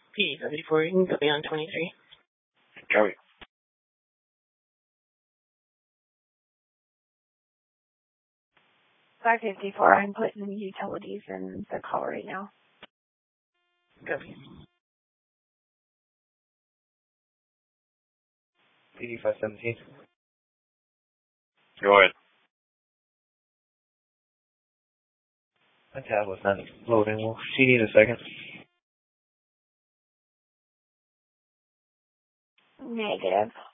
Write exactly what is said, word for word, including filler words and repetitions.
P seventy-four, you can go beyond twenty-three. Copy. five fifty-four, I'm putting utilities in the call right now. Copy. P D five seventeen. Go ahead. My tablet's not loading. Will she need a second? Negative.